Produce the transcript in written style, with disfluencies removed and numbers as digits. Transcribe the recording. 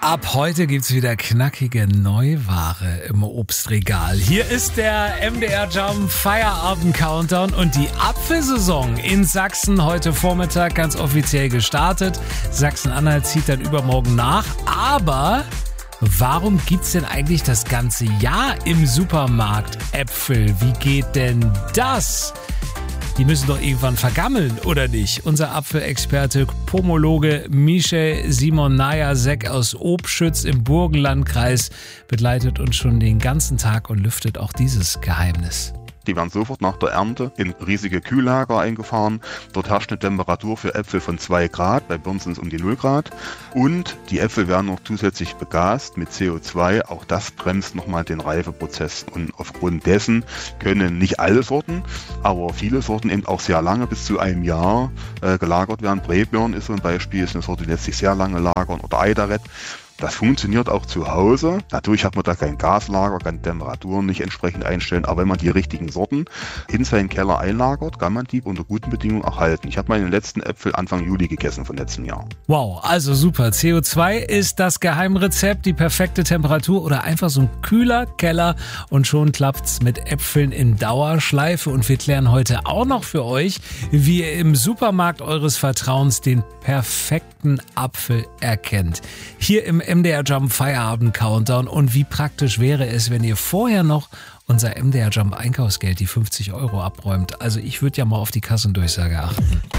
Ab heute gibt's wieder knackige Neuware im Obstregal. Hier ist der MDR Jump Feierabend Countdown und die Apfelsaison in Sachsen heute Vormittag ganz offiziell gestartet. Sachsen-Anhalt zieht dann übermorgen nach. Aber warum gibt's denn eigentlich das ganze Jahr im Supermarkt Äpfel? Wie geht denn das? Die müssen doch irgendwann vergammeln, oder nicht? Unser Apfelexperte, Pomologe Michel Simon-Najasek aus Obschütz im Burgenlandkreis begleitet uns schon den ganzen Tag und lüftet auch dieses Geheimnis. Die werden sofort nach der Ernte in riesige Kühllager eingefahren. Dort herrscht eine Temperatur für Äpfel von 2 Grad, bei Birnen sind es um die 0 Grad. Und die Äpfel werden noch zusätzlich begast mit CO2. Auch das bremst nochmal den Reifeprozess. Und aufgrund dessen können nicht alle Sorten, aber viele Sorten eben auch sehr lange, bis zu einem Jahr gelagert werden. Breibirn ist so ein Beispiel, ist eine Sorte, die lässt sich sehr lange lagern. Oder Eiderett. Das funktioniert auch zu Hause. Natürlich hat man da kein Gaslager, kann Temperaturen nicht entsprechend einstellen. Aber wenn man die richtigen Sorten in seinen Keller einlagert, kann man die unter guten Bedingungen erhalten. Ich habe meine letzten Äpfel Anfang Juli gegessen von letztem Jahr. Wow, also super. CO2 ist das Geheimrezept, die perfekte Temperatur oder einfach so ein kühler Keller und schon klappt's mit Äpfeln in Dauerschleife. Und wir klären heute auch noch für euch, wie ihr im Supermarkt eures Vertrauens den perfekten Apfel erkennt. Hier im MDR Jump Feierabend Countdown. Und wie praktisch wäre es, wenn ihr vorher noch unser MDR Jump Einkaufsgeld, die 50 € abräumt. Also ich würde ja mal auf die Kassendurchsage achten.